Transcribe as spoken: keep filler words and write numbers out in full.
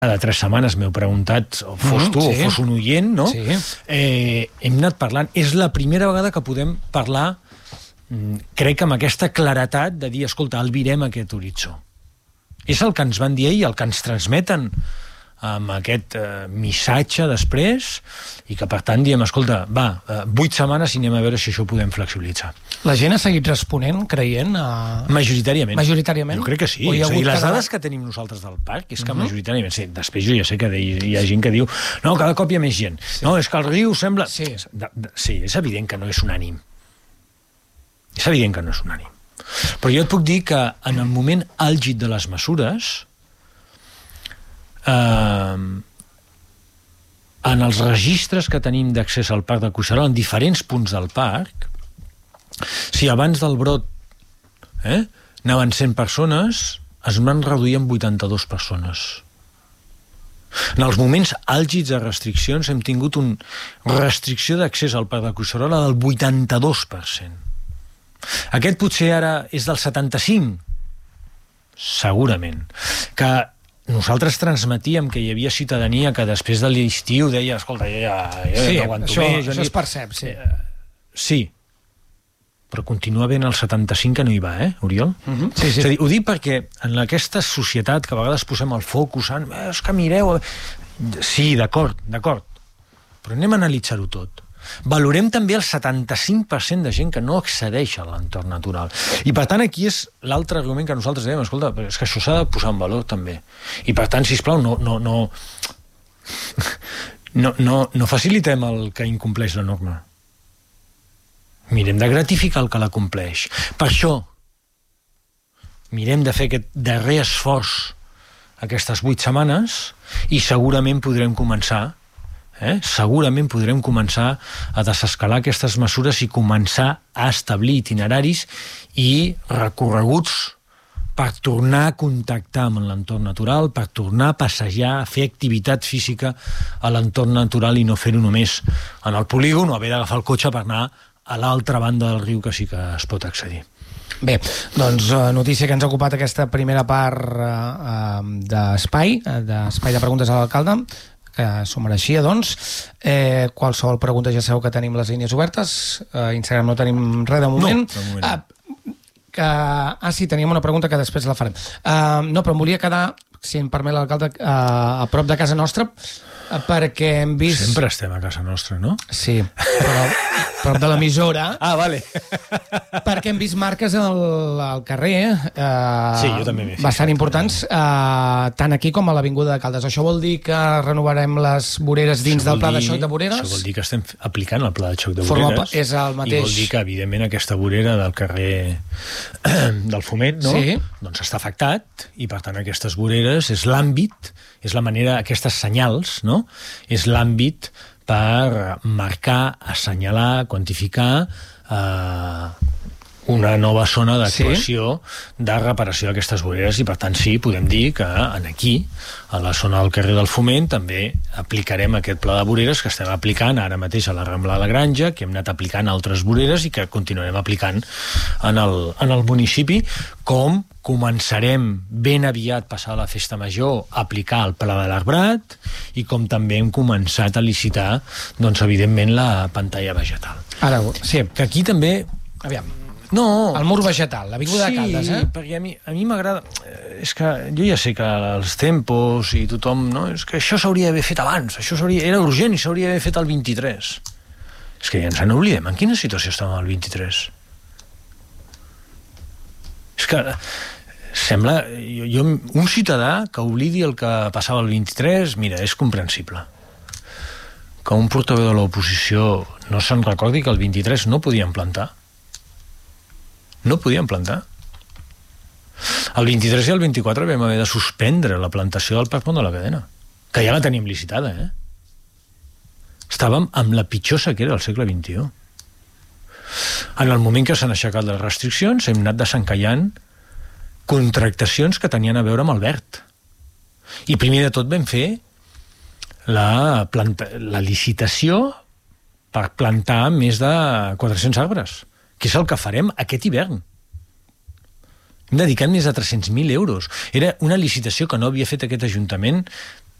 de tres setmanes m'heu preguntat, o fos tu sí. o fos un oient, no? Sí. Eh, hem anat parlant. És la primera vegada que podem parlar, crec, amb aquesta claretat de dir, escolta, albirem aquest horitzó. És el que ens van dir i el que ens transmeten amb aquest eh, missatge després, i que per tant diem, escolta, va, eh, vuit setmanes i anem a veure si això ho podem flexibilitzar. La gent ha seguit responent, creient? A... Majoritàriament. Majoritàriament? Jo crec que sí. És a dir, les dades que tenim nosaltres del parc és que uh -huh. majoritàriament, sí, després jo ja sé que hi ha gent que diu no, cada cop hi ha més gent. Sí. No, és que el riu sembla... Sí. De, de, sí, és evident que no és unànim. És evident que no és unànim. Però jo et puc dir que en el moment àlgid de les mesures, eh, en els registres que tenim d'accés al parc de Collserola, en diferents punts del parc, si abans del brot eh, anaven cent persones, es van reduir en vuitanta-dues persones. En els moments àlgids de restriccions hem tingut una restricció d'accés al parc de Collserola del vuitanta-dos per cent. Aquest potser ara és del setanta-cinc, segurament. Que nosaltres transmetíem que hi havia ciutadania que després de l'estiu deia, escolta, jo ja, jo sí, no aguanto això, més. Això ni... es percep, sí. Eh, sí, però continua ben el setanta-cinc que no hi va, eh, Oriol? Uh -huh. Sí, sí. És a dir, ho dic perquè en aquesta societat que a vegades posem el focus en, eh, és que mireu... Sí, d'acord, d'acord, però anem a analitzar-ho tot. Valorem també el setanta-cinc per cent de gent que no accedeix a l'entorn natural. I per tant aquí és l'altre argument que nosaltres dèiem, escolta, és que això s'ha de posar en valor també. I per tant, sisplau, no, no, no, no, no, no facilitem el que incompleix la norma. Mirem de gratificar el que la compleix. Per això mirem de fer aquest darrer esforç aquestes vuit setmanes i segurament podrem començar Eh? segurament podrem començar a desescalar aquestes mesures i començar a establir itineraris i recorreguts per tornar a contactar amb l'entorn natural, per tornar a passejar, a fer activitat física a l'entorn natural i no fer-ho només en el polígon o haver d'agafar el cotxe per anar a l'altra banda del riu que sí que es pot accedir. Bé, doncs notícia que ens ha ocupat aquesta primera part eh, d'espai, d'espai de preguntes a l'alcalde, que s'ho mereixia, doncs. Eh, qualsevol pregunta ja sabeu que tenim les línies obertes. A Instagram no tenim res de moment. No, de moment. Ah, que, ah, sí, teníem una pregunta que després la farem. Uh, no, però em volia quedar, si em permet l'alcalde, uh, a prop de casa nostra, uh, perquè hem vist... Sempre estem a casa nostra, no? Sí, però prop de l'emissora. Ah, vale. Perquè hem vist marques al, al carrer eh, sí, jo també m'he fixat, bastant importants, eh, tant aquí com a l'Avinguda de Caldes. Això vol dir que renovarem les voreres dins del pla de xoc de voreres? Això vol dir que estem aplicant el pla de xoc de Forma, voreres. és el mateix. I vol dir que, evidentment, aquesta vorera del carrer del Foment, no? Sí. Doncs està afectat, i per tant aquestes voreres és l'àmbit, és la manera, aquestes senyals, no? És l'àmbit per marcar, assenyalar, quantificar eh, una nova zona d'actuació sí? de reparació d'aquestes voreres, i per tant sí, podem dir que en aquí, a la zona del carrer del Foment, també aplicarem aquest pla de voreres que estem aplicant ara mateix a la Rambla de la Granja, que hem anat aplicant a altres voreres i que continuarem aplicant en el, en el municipi, com començarem ben aviat, passar la festa major, a aplicar el pla de l'arbrat, i com també hem començat a licitar, doncs, evidentment, la pantalla vegetal. Ara, sí. Que aquí també... Aviam. No. El mur vegetal, l'Avinguda sí, de Caldes, eh? Sí, perquè a mi, a mi m'agrada... És que jo ja sé que els tempos i tothom, no? És que això s'hauria d'haver fet abans, això era urgent i s'hauria d'haver fet el vint-i-tres. És que ja ens n'oblidem. En quina situació estàvem el vint-i-tres? És que sembla... Jo, jo, un ciutadà que oblidi el que passava el vint-i-tres, mira, és comprensible. Que un portaveu de l'oposició no se'n recordi que el vint-i-tres no podien plantar. No podien plantar. El vint-i-tres i el vint-i-quatre vam haver de suspendre la plantació del Parc Pont de la Cadena, que ja la teníem licitada, eh? Estàvem amb la pitjor sequera del segle vint-i-u. En el moment que s'han aixecat les restriccions, hem anat desencallant contractacions que tenien a veure amb el verd. I primer de tot vam fer la, planta, la licitació per plantar més de quatre-cents arbres, que és el que farem aquest hivern. Hem dedicat més de tres-cents mil euros. Era una licitació que no havia fet aquest Ajuntament